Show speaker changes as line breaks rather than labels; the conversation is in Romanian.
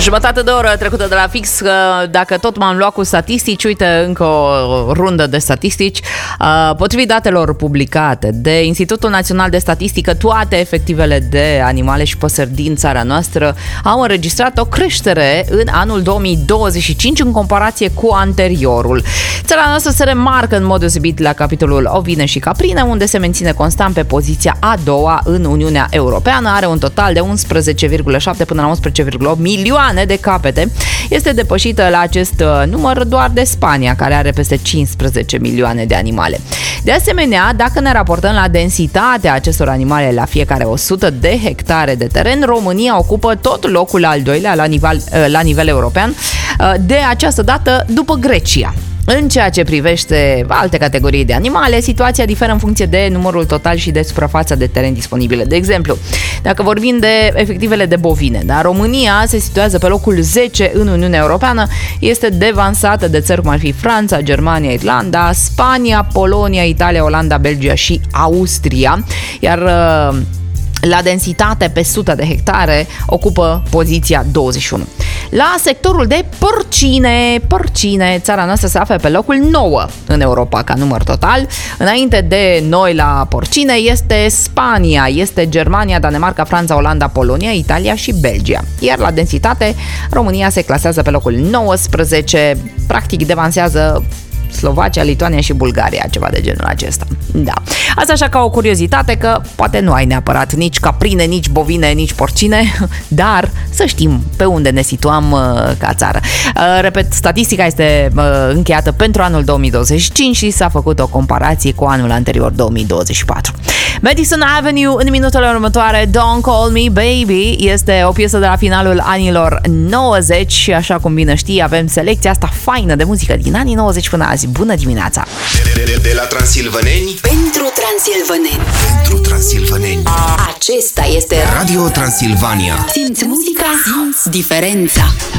Jumătate de oră trecută de la fix. Dacă tot m-am luat cu statistici, uite încă o rundă de statistici. Potrivit datelor publicate de Institutul Național de Statistică, toate efectivele de animale și păsări din țara noastră au înregistrat o creștere în anul 2025 în comparație cu anteriorul. Țara noastră se remarcă în mod deosebit la capitolul ovine și caprine, unde se menține constant pe poziția a doua în Uniunea Europeană. Are un total de 11,7 până la 11,8 milioane de capete. Este depășită la acest număr doar de Spania, care are peste 15 milioane de animale. De asemenea, dacă ne raportăm la densitatea acestor animale la fiecare 100 de hectare de teren, România ocupă tot locul al doilea la nivel european, de această dată după Grecia. În ceea ce privește alte categorii de animale, situația diferă în funcție de numărul total și de suprafața de teren disponibile. De exemplu, dacă vorbim de efectivele de bovine, dar România se situează pe locul 10 în Uniunea Europeană, este devansată de țări cum ar fi Franța, Germania, Irlanda, Spania, Polonia, Italia, Olanda, Belgia și Austria, iar la densitate pe 100 de hectare ocupă poziția 21. La sectorul de porcine, țara noastră se află pe locul 9 în Europa ca număr total. Înainte de noi la porcine este Spania, este Germania, Danemarca, Franța, Olanda, Polonia, Italia și Belgia. Iar la densitate, România se clasează pe locul 19, practic devansează Slovacia, Lituania și Bulgaria, ceva de genul acesta. Da. Asta așa ca o curiozitate, că poate nu ai neapărat nici caprine, nici bovine, nici porcine, dar să știm pe unde ne situăm ca țară. Repet, statistica este încheiată pentru anul 2025 și s-a făcut o comparație cu anul anterior, 2024. Madison Avenue, în minutele următoare, Don't Call Me Baby, este o piesă de la finalul anilor 90 și așa cum bine știi, avem selecția asta faină de muzică din anii 90 până azi. Bună dimineața!
De la transilvaneni
pentru transilvaneni.
Pentru transilvaneni.
Acesta este
Radio Transilvania.
Simți muzica, simți diferența.